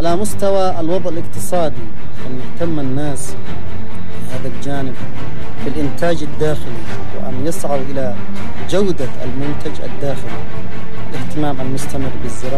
على مستوى الوضع الاقتصادي، أن يهتم الناس بهذا الجانب بالإنتاج الداخلي، وأن يسعوا إلى جودة المنتج الداخلي. الاهتمام المستمر بالزراعة